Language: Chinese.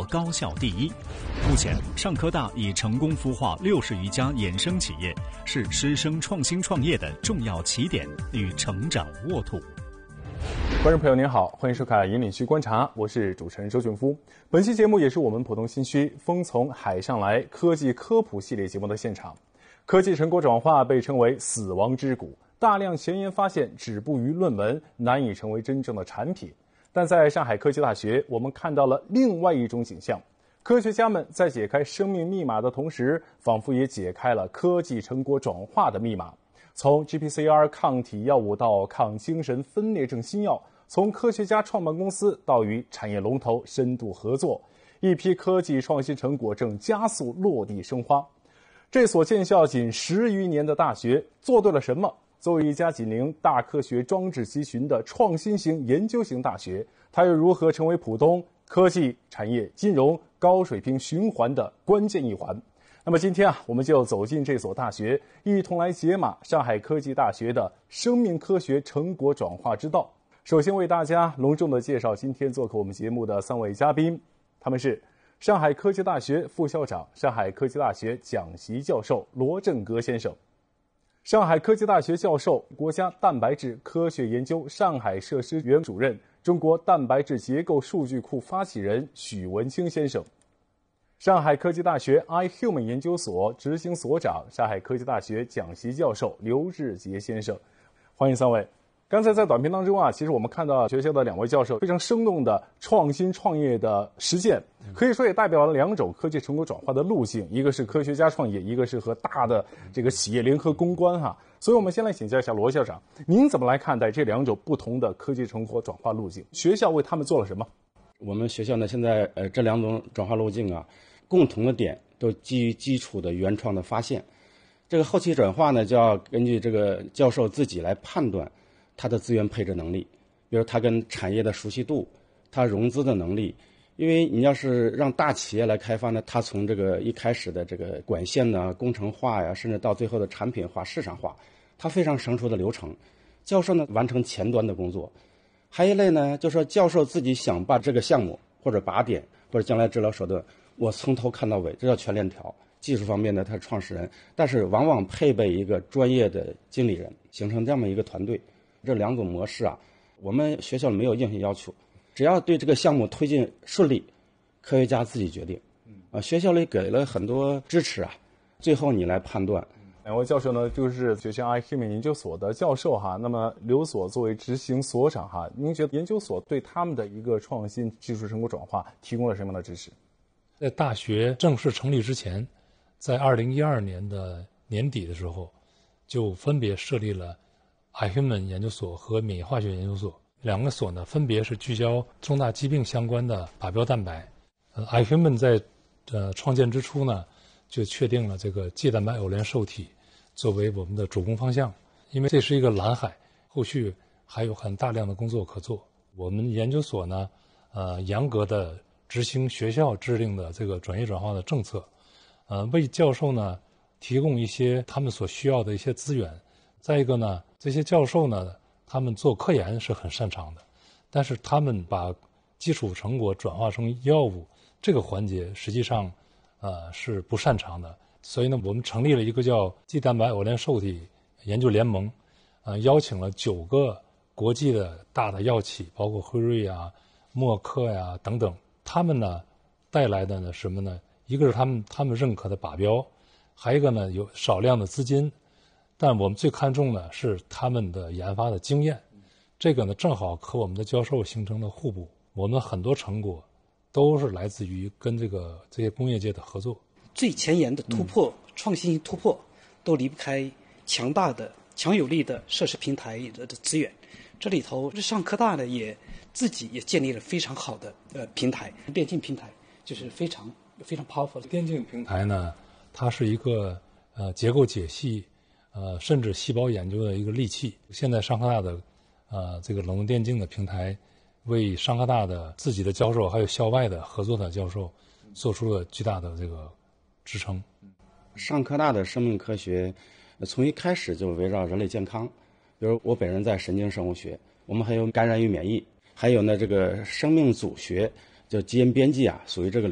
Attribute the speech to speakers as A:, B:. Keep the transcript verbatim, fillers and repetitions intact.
A: 国高校第一。目前，上科大已成功孵化六十余家衍生企业，是师生创新创业的重要起点与成长沃土。
B: 观众朋友您好，欢迎收看《引领区观察》，我是主持人周俊夫。本期节目也是我们浦东新区风从海上来科技科普系列节目的现场。科技成果转化被称为死亡之谷，大量前沿发现止步于论文，难以成为真正的产品。但在上海科技大学，我们看到了另外一种景象，科学家们在解开生命密码的同时，仿佛也解开了科技成果转化的密码。从 G P C R 抗体药物到抗精神分裂症新药，从科学家创办公司到与产业龙头深度合作，一批科技创新成果正加速落地生花。这所建校仅十余年的大学做对了什么？作为一家紧邻大科学装置集群的创新型研究型大学，它又如何成为浦东科技产业金融高水平循环的关键一环？那么今天啊，我们就走进这所大学，一同来解码上海科技大学的生命科学成果转化之道。首先为大家隆重的介绍今天做客我们节目的三位嘉宾，他们是上海科技大学副校长、上海科技大学讲席教授罗振阁先生，上海科技大学教授、国家蛋白质科学研究上海设施原主任、中国蛋白质结构数据库发起人许文清先生，上海科技大学 iHuman 研究所执行所长、上海科技大学讲席教授刘志杰先生。欢迎三位。刚才在短片当中啊，其实我们看到学校的两位教授非常生动的创新创业的实践，可以说也代表了两种科技成果转化的路径，一个是科学家创业，一个是和大的这个企业联合攻关哈。所以我们先来请教一下罗校长，您怎么来看待这两种不同的科技成果转化路径？学校为他们做了什么？
C: 我们学校呢，现在呃这两种转化路径啊，共同的点都基于基础的原创的发现。这个后期转化呢，就要根据这个教授自己来判断他的资源配置能力，比如他跟产业的熟悉度，他融资的能力。因为你要是让大企业来开发呢，他从这个一开始的这个管线呢、工程化呀，甚至到最后的产品化、市场化，它非常成熟的流程。教授呢完成前端的工作。还一类呢，就是说教授自己想把这个项目或者靶点或者将来治疗手段，我从头看到尾，这叫全链条。技术方面呢，他是创始人，但是往往配备一个专业的经理人，形成这么一个团队。这两种模式啊，我们学校没有硬性要求，只要对这个项目推进顺利，科学家自己决定。啊，学校里给了很多支持啊，最后你来判断。
B: 两位教授呢，就是学校 iHuman 研究所的教授哈。那么刘所作为执行所长哈，您觉得研究所对他们的一个创新技术成果转化提供了什么样的支持？
D: 在大学正式成立之前，在二零一二年的年底的时候，就分别设立了iHuman 研究所和免疫化学研究所，两个所呢分别是聚焦重大疾病相关的靶标蛋白。呃 iHuman 在呃创建之初呢，就确定了这个介蛋白偶联受体作为我们的主攻方向，因为这是一个蓝海，后续还有很大量的工作可做。我们研究所呢，呃，严格的执行学校制定的这个转业转化的政策，呃，为教授呢提供一些他们所需要的一些资源。再一个呢，这些教授呢，他们做科研是很擅长的，但是他们把基础成果转化成药物这个环节，实际上呃是不擅长的。所以呢，我们成立了一个叫肌蛋白偶联受体研究联盟，呃，邀请了九个国际的大的药企，包括辉瑞啊、默克呀、等等，他们呢带来的呢什么呢？一个是他们他们认可的靶标，还有一个呢有少量的资金。但我们最看重的是他们的研发的经验，这个呢正好和我们的教授形成了互补。我们很多成果都是来自于跟这个这些工业界的合作。
E: 最前沿的突破、嗯、创新突破，都离不开强大的、强有力的设施平台的资源。这里头，上科大呢也自己也建立了非常好的呃平台，电竞平台就是非常非常 powerful 的
D: 电竞平台呢，它是一个呃结构解析。呃，甚至细胞研究的一个利器。现在上科大的呃这个冷冻电竞的平台，为上科大的自己的教授还有校外的合作的教授，做出了巨大的这个支撑。
C: 上科大的生命科学，从一开始就围绕人类健康，比如我本人在神经生物学，我们还有感染与免疫，还有呢这个生命组学，就基因编辑啊，属于这个